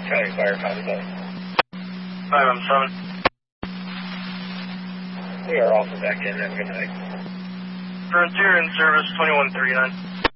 County Fire, copy that. 517. We are also back in. Have a good night. Frontier in service 2139.